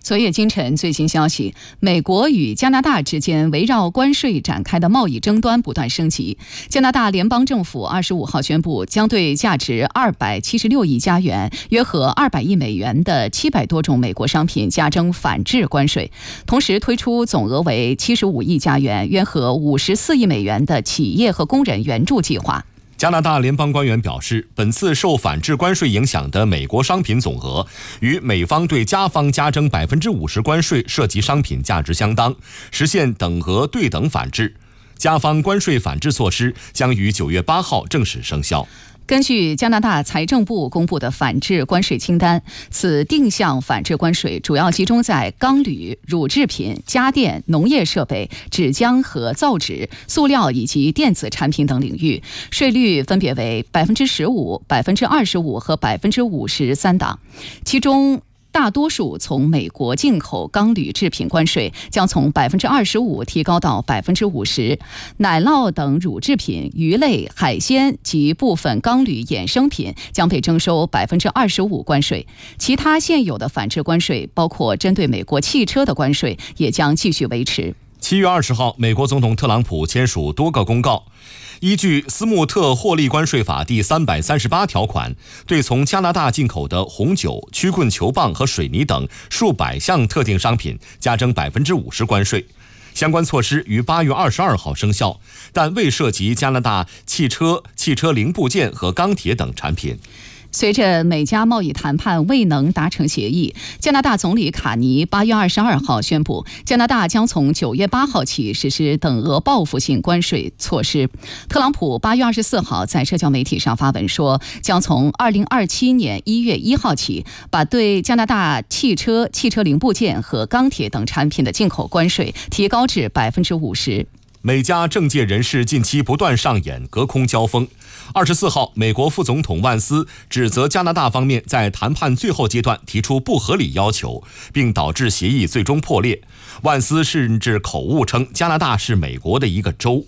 昨夜今晨最新消息，美国与加拿大之间围绕关税展开的贸易争端不断升级。加拿大联邦政府25号宣布，将对价值276亿加元（约合200亿美元）的700多种美国商品加征反制关税，同时推出总额为75亿加元（约合54亿美元）的企业和工人援助计划。 加拿大联邦官员表示，本次受反制关税影响的美国商品总额与美方对加方加征50%关税涉及商品价值相当，实现等额对等反制。加方关税反制措施将于9月8号正式生效。 根据加拿大财政部公布的反制关税清单，此定向反制关税主要集中在钢铝、乳制品、家电、农业设备、纸浆和造纸、塑料以及电子产品等领域，税率分别为15%、25%和53%档，其中大多数从美国进口钢铝制品关税将从25%提高到50%，奶酪等乳制品、鱼类、海鲜及部分钢铝衍生品将被征收25%关税。其他现有的反制关税，包括针对美国汽车的关税，也将继续维持。 7月20号，美国总统特朗普签署多个公告，依据斯穆特获利关税法第338条款，对从加拿大进口的红酒、曲棍球棒和水泥等数百项特定商品加征50%关税。相关措施于8月22号生效，但未涉及加拿大汽车、汽车零部件和钢铁等产品。 随着美加贸易谈判未能达成协议，加拿大总理卡尼8月22号宣布，加拿大将从9月8号起实施等额报复性关税措施。特朗普8月24号在社交媒体上发文说，将从2027年1月1号起，把对加拿大汽车、汽车零部件和钢铁等产品的进口关税提高至50%。 美加政界人士近期不断上演隔空交锋。24号，美国副总统万斯指责加拿大方面在谈判最后阶段提出不合理要求，并导致协议最终破裂。万斯甚至口误称加拿大是美国的一个州。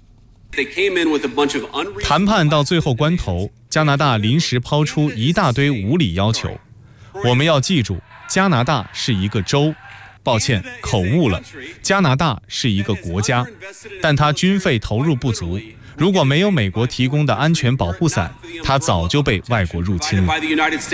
谈判到最后关头，加拿大临时抛出一大堆无理要求。我们要记住，加拿大是一个州。抱歉，口误了。加拿大是一个国家，但它军费投入不足。如果没有美国提供的安全保护伞，它早就被外国入侵了。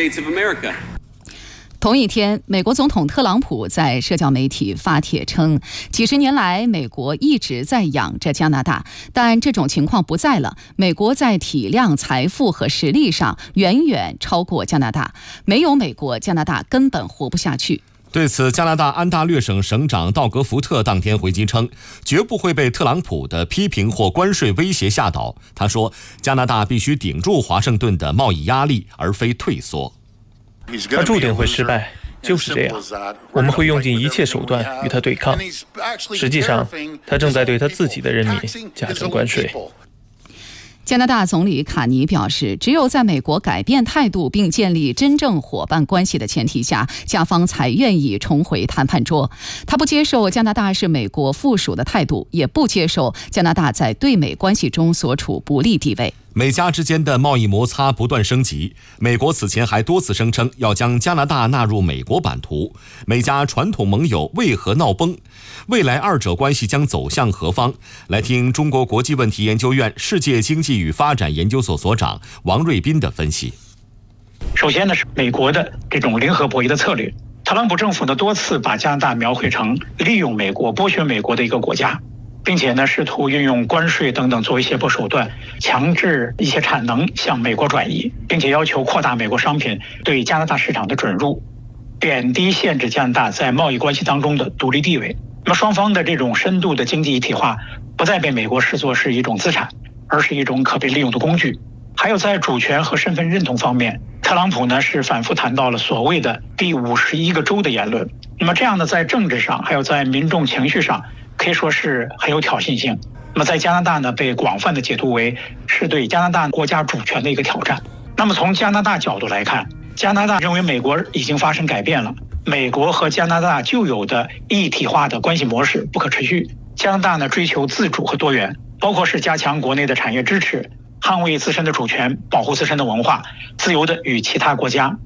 同一天，美国总统特朗普在社交媒体发帖称，几十年来美国一直在养着加拿大，但这种情况不在了。美国在体量、财富和实力上远远超过加拿大，没有美国，加拿大根本活不下去。 对此，加拿大安大略省省长道格福特当天回击称，绝不会被特朗普的批评或关税威胁吓倒。他说，加拿大必须顶住华盛顿的贸易压力，而非退缩。 他注定会失败，就是这样。我们会用尽一切手段与他对抗。实际上，他正在对他自己的人民加征关税。 加拿大总理卡尼表示，只有在美国改变态度并建立真正伙伴关系的前提下，加方才愿意重回谈判桌。他不接受加拿大是美国附属的态度，也不接受加拿大在对美关系中所处不利地位。 美加之间的贸易摩擦不断升级，美国此前还多次声称要将加拿大纳入美国版图，美加传统盟友为何闹崩？未来二者关系将走向何方？来听中国国际问题研究院世界经济与发展研究所所长王瑞斌的分析。 首先呢，是美国的这种零和博弈的策略，特朗普政府呢多次把加拿大描绘成利用美国、剥削美国的一个国家，并且呢试图运用关税等等作为胁迫手段，强制一些产能向美国转移，并且要求扩大美国商品对加拿大市场的准入，贬低限制加拿大在贸易关系当中的独立地位。那么双方的这种深度的经济一体化不再被美国视作是一种资产，而是一种可被利用的工具。还有在主权和身份认同方面，特朗普呢是反复谈到了所谓的第51个州的言论。那么这样呢，在政治上还有在民众情绪上可以说是很有挑衅性。那么在加拿大呢，被广泛的解读为是对加拿大国家主权的一个挑战。那么从加拿大角度来看，加拿大认为美国已经发生改变了，美国和加拿大旧有的一体化的关系模式不可持续。加拿大呢追求自主和多元，包括是加强国内的产业支持，捍卫自身的主权，保护自身的文化，自由的与其他国家